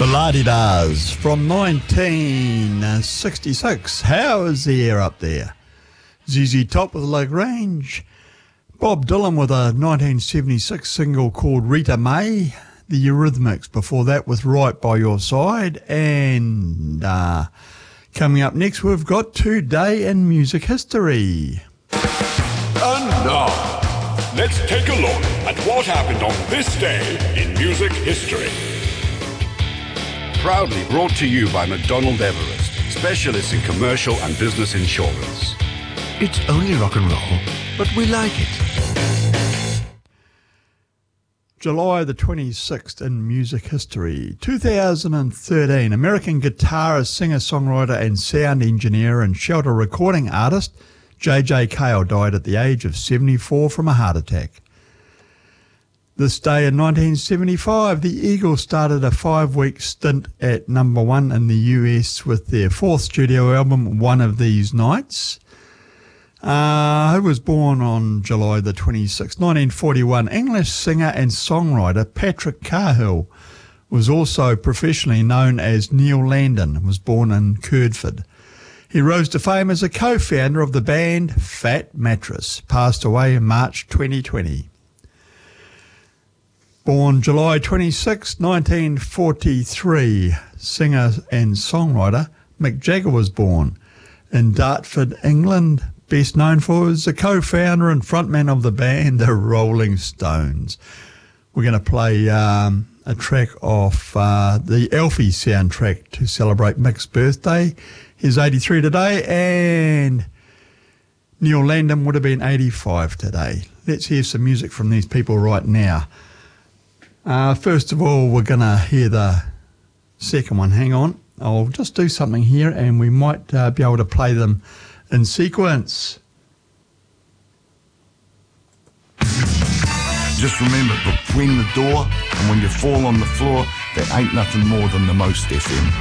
La-di-das from 1966. How is the air up there? ZZ Top with Lagrange. Bob Dylan with a 1976 single called Rita May. The Eurythmics before that with Right By Your Side. And coming up next, we've got Today in Music History. And now, let's take a look at what happened on this day in music history. Proudly brought to you by McDonald Everest, specialists in commercial and business insurance. It's only rock and roll, but we like it. July the 26th in music history. 2013, American guitarist, singer-songwriter and sound engineer and Shelter recording artist J.J. Cale died at the age of 74 from a heart attack. This day in 1975, the Eagles started a 5-week stint at number one in the US with their fourth studio album, One of These Nights. Who was born on July the 26th, 1941, English singer and songwriter Patrick Cahill was also professionally known as Neil Landon, was born in Curdford. He rose to fame as a co-founder of the band Fat Mattress, passed away in March 2020. Born July 26, 1943, singer and songwriter Mick Jagger was born in Dartford, England, best known for as the co-founder and frontman of the band The Rolling Stones. We're going to play a track off the Alfie soundtrack to celebrate Mick's birthday. He's 83 today, and Neil Landon would have been 85 today. Let's hear some music from these people right now. First of all, we're going to hear the second one. Hang on. I'll just do something here and we might be able to play them in sequence. Just remember, between the door and when you fall on the floor, there ain't nothing more than the Most FM.